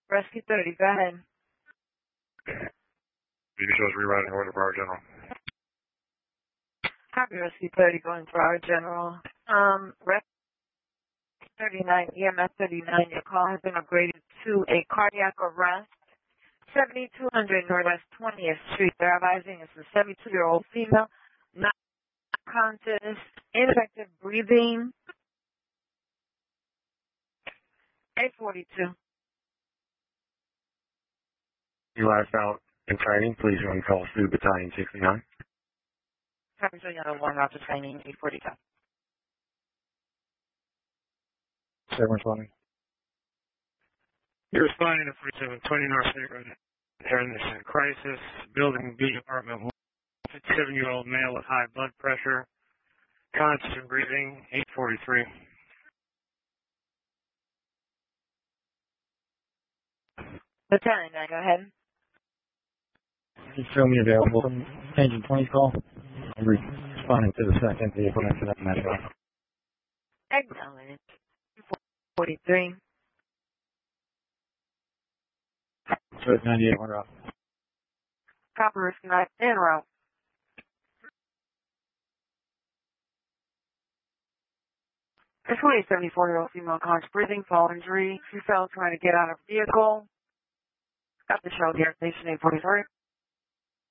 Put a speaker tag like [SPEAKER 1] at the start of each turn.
[SPEAKER 1] Rescue 30, go ahead.
[SPEAKER 2] BB shows rerouting order for our general.
[SPEAKER 1] Copy, Rescue 30 going for our general. Rescue 39, EMS 39, your call has been upgraded to a cardiac arrest. 7200 Northwest 20th Street. They're advising it's a 72-year-old female, not conscious, ineffective breathing. 842.
[SPEAKER 2] You last out in training, please run calls through Battalion 69.
[SPEAKER 1] Copy, so you have one route to training, 842.
[SPEAKER 2] 720. You're responding to 4720 North State Road. During this crisis, building B apartment, 57-year-old male with high blood pressure, conscious and breathing, 843.
[SPEAKER 1] Battalion 9, go ahead.
[SPEAKER 2] Just show me available. Engine 20 call. I'm responding to the second vehicle incident metro.
[SPEAKER 1] Acknowledge. 43.
[SPEAKER 2] So it's 98 one route.
[SPEAKER 1] Copy, risk 9, en route. A 74-year-old female conscious breathing, fall injury. She fell trying to get out of vehicle. Got the show here, station 843.